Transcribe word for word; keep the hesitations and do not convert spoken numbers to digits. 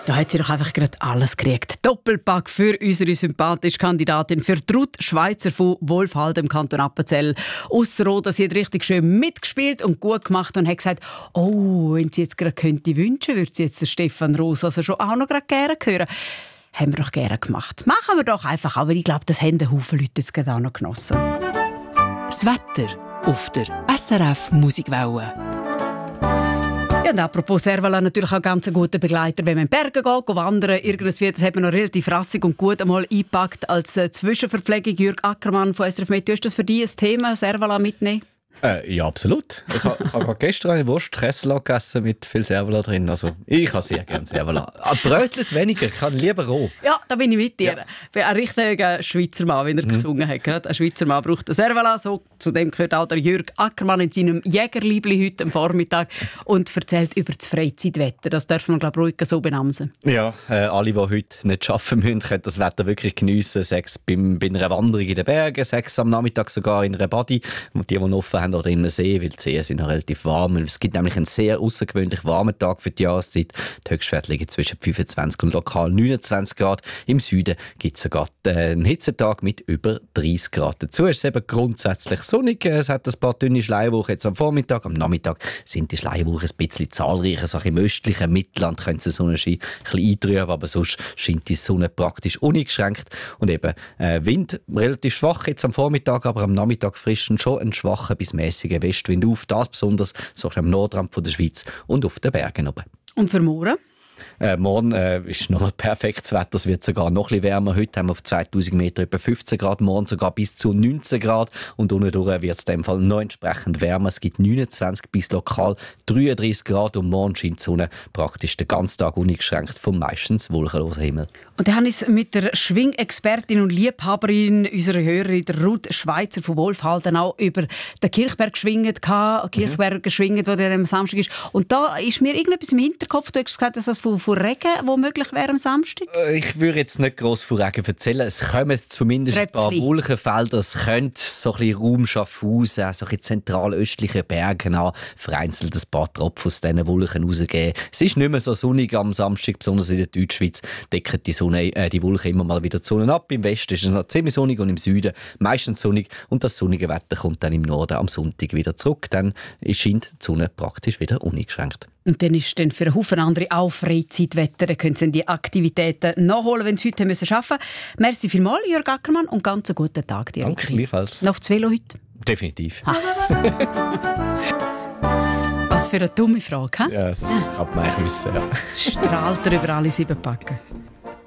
Da hat sie doch einfach gerade alles gekriegt. Doppelpack für unsere sympathische Kandidatin für Ruth Schweizer von Wolfhalden im Kanton Appenzell. Ausserrhoden, sie hat richtig schön mitgespielt und gut gemacht und hat gesagt, oh, wenn sie jetzt gerade könnte wünschen, würde sie jetzt den Stefan Roos also schon auch noch gerade gerne hören. Haben wir doch gerne gemacht. Machen wir doch einfach, aber ich glaube, das haben ein Haufen Leute jetzt gerade auch noch genossen. Das Wetter auf der S R F Musikwelle. Ja, und apropos Servala, natürlich auch ganz ein guter Begleiter, wenn man in die Berge geht, geht wandern. Irgendwie, das hat man noch relativ rassig und gut einmal eingepackt als äh, Zwischenverpflegung. Jürg Ackermann von S R F Meteo, ist das für dich ein Thema, Servala mitnehmen? Äh, ja, absolut. Ich habe ha gestern eine Wurst Kessel gegessen mit viel Servola drin. Also, ich habe sehr gerne Servola. Brötelt weniger, ich kann lieber roh. Ja, da bin ich mit dir. Ja. Ich bin ein richtiger Schweizer Mann, wie er mhm. gesungen hat. Gerade ein Schweizer Mann braucht eine Servola. So, zu dem gehört auch der Jürg Ackermann in seinem Jägerliebli heute am Vormittag und erzählt über das Freizeitwetter. Das darf man, glaube ich, ruhig so benamsen. Ja, äh, alle, die heute nicht arbeiten müssen, können das Wetter wirklich geniessen. Sechs beim, bei einer Wanderung in den Bergen, sechs am Nachmittag sogar in einer Body. Und die, die offen haben, oder in einem See, weil die Seen sind relativ warm. Es gibt nämlich einen sehr außergewöhnlich warmen Tag für die Jahreszeit. Die Höchstwerte liegen zwischen fünfundzwanzig und lokal neunundzwanzig Grad. Im Süden gibt es sogar einen Hitzetag mit über dreißig Grad. Dazu ist es eben grundsätzlich sonnig. Es hat ein paar dünne Schleierwochen jetzt am Vormittag. Am Nachmittag sind die Schleierwochen ein bisschen zahlreicher. So im östlichen Mittelland können sie Sonnenschein ein bisschen eintrüben, aber sonst scheint die Sonne praktisch uneingeschränkt. Und eben äh, Wind relativ schwach jetzt am Vormittag, aber am Nachmittag frischen schon einen schwachen bis mäßigen Westwind auf. Das besonders so am Nordrand von der Schweiz und auf den Bergen oben. Und für morgen? Äh, morgen äh, ist noch ein perfektes Wetter. Es wird sogar noch ein bisschen wärmer. Heute haben wir auf zweitausend Meter etwa fünfzehn Grad, morgen sogar bis zu neunzehn Grad. Und unten durch wird es in dem Fall noch entsprechend wärmer. Es gibt neunundzwanzig bis lokal dreiunddreißig Grad und morgen scheint die Sonne praktisch den ganzen Tag uneingeschränkt vom meistens wolkenlosen Himmel. Und dann habe ich es mit der Schwingexpertin und Liebhaberin unserer Hörerin, der Ruth Schweizer von Wolfhalden, auch über den Kirchberg geschwingt, Kirchberg mhm. geschwingt, der am Samstag ist. Und da ist mir irgendetwas im Hinterkopf, du hast gesagt, dass das von, von Regen womöglich wäre am Samstag? Ich würde jetzt nicht gross von Regen erzählen. Es kommen zumindest Tröpfchen. Ein paar Wolkenfelder. Es könnte so ein bisschen Raum Schaffhausen, so ein zentralöstliche Berge an, vereinzelt ein paar Tropfen aus diesen Wolken rausgeben. Es ist nicht mehr so sonnig am Samstag, besonders in der Deutschschweiz decken die, Sonne, äh, die Wolken immer mal wieder die Sonne ab. Im Westen ist es noch ziemlich sonnig und im Süden meistens sonnig. Und das sonnige Wetter kommt dann im Norden am Sonntag wieder zurück. Dann scheint die Sonne praktisch wieder uneingeschränkt. Und dann ist dann für einen Haufen andere auch Freizeitwetter. Dann können Sie die Aktivitäten nachholen, wenn Sie heute arbeiten müssen. Merci vielmals, Jürg Ackermann, und ganz einen guten Tag dir. Danke, gleichfalls. Noch aufs Velo heute? Definitiv. Was für eine dumme Frage, he? Ja, das kann man eigentlich wissen. Ja. Strahlt er über alle sieben Packen.